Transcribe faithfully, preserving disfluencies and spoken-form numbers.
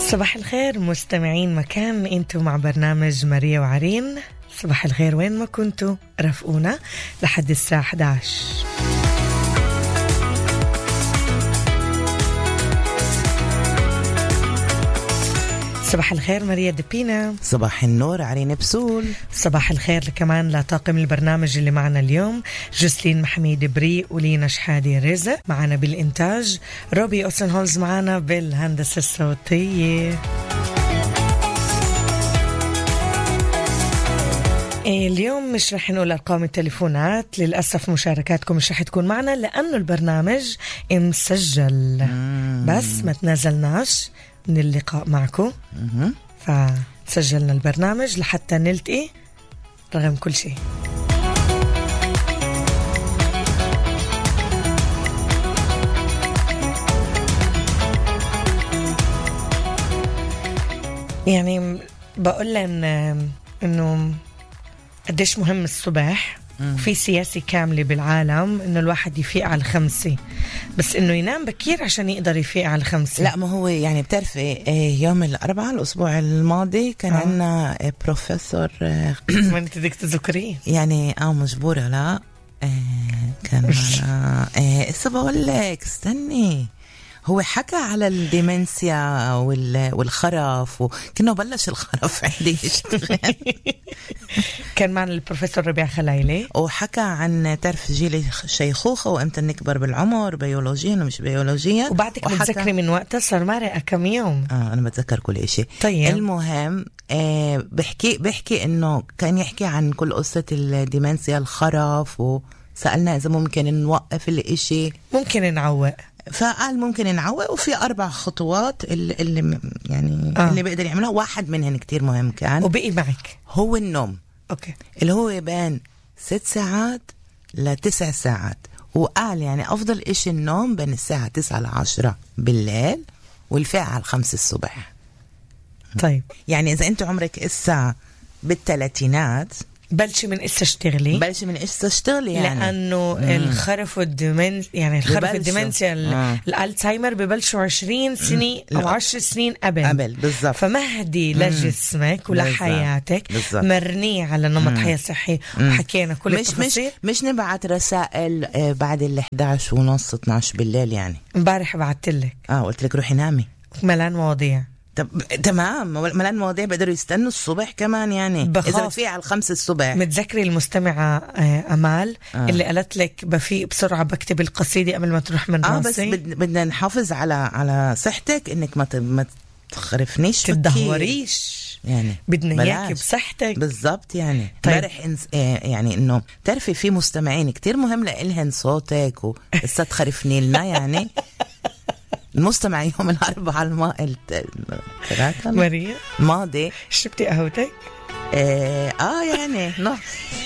صباح الخير مستمعين مكان انتوا مع برنامج ماريا وعرين. صباح الخير وين ما كنتوا، رافقونا لحد الساعة أحد عشر. صباح الخير ماريا دبينا. صباح النور عرين بسول. صباح الخير كمان لطاقم البرنامج اللي معنا اليوم، جسلين محميد بري ولينا شحادي رزق معنا بالإنتاج، روبي أوسنهولز معنا بالهندسة الصوتية. اليوم مش رح نقول أرقام التليفونات، للأسف مشاركاتكم مش رح تكون معنا لأنه البرنامج مسجل، بس ما تنازلناش من اللقاء معكم، فسجلنا البرنامج لحتى نلتقي رغم كل شيء. يعني بقول لن إنه قديش مهم الصبح، وفي سياسة كاملة بالعالم إنه الواحد يفيق على الخمسة، بس إنه ينام بكير عشان يقدر يفيق على الخمسة. لا، ما هو يعني بتعرفي يوم الأربعاء الأسبوع الماضي كان آه. عندنا بروفيسور ما أنت بدك تذكريه يعني آه مجبورة. لا آه كان معنا آه إسا بقول لك استني، هو حكى على الديمنسيا والخرف، وكنا بلش الخرف عندي يشتغل. كان معنا البروفيسور ربيع خلايلي وحكى عن تعرف جيل الشيخوخة وامتى نكبر بالعمر بيولوجيا ومش بيولوجيا. وبعدك بتذكري من وقتها صار مرقة كم يوم. آه أنا بتذكر كل إشي. طيب المهم آه بحكي بحكي إنه كان يحكي عن كل قصة الديمنسيا الخرف، وسألنا إذا ممكن نوقف الإشي، ممكن نعوق. فقال ممكن نعوق، وفي أربع خطوات اللي, اللي يعني آه. اللي بيقدر يعملها، واحد منهن كتير مهم كان وبقي معك هو النوم. أوكي. اللي هو بين ست ساعات لتسع ساعات، وقال يعني أفضل إشي النوم بين الساعة تسعة لعشرة بالليل والفاء على الخمس الصبح. طيب يعني إذا أنت عمرك الساعة بالثلاثينات بلش من إسا اشتغلي بلش من إسا اشتغلي يعني لأنه مم. الخرف والدمن يعني الخرف والدمنسيا آه. الألزهايمر ببلشوا عشرين سنة أو عشر سنين قبل قبل بالضبط. فمهدي لجسمك ولحياتك مرني على نمط حياة صحي، وحكينا كل مش التفاصيل. مش مش نبعت رسائل بعد ال إحدى ونص اثناشر بالليل يعني. امبارح بعتلك اه قلت لك روحي نامي، ملان مواضيع. طب تمام، ملان مواضيع بقدروا يستنوا الصبح كمان يعني. بخاف. إذا في على الخمس الصبح. متذكري المستمعة أمال آه. اللي قالت لك بفيق بسرعة بكتب القصيدة قبل ما تروح من آه راسي. بس بدنا نحافظ على على صحتك، إنك ما ما تخرفنيش تدهوريش يعني، بدنا إياك بصحتك بالضبط يعني. طيب. امبارح إنس... يعني إنه تعرفي في مستمعين كتير مهم لإلهن صوتك وقصة تخرفني لنا يعني. المستمع يوم الأربعاء الماء ماريا الماضي شربتي قهوتك؟ آه, آه يعني نص